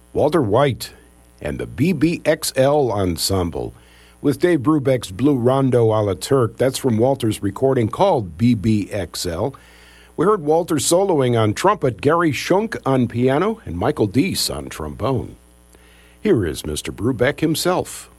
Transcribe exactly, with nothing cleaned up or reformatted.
Walter White and the B B X L Ensemble with Dave Brubeck's Blue Rondo a la Turk. That's from Walter's recording called B B X L. We heard Walter soloing on trumpet, Gary Schunk on piano, and Michael Deese on trombone. Here is Mister Brubeck himself.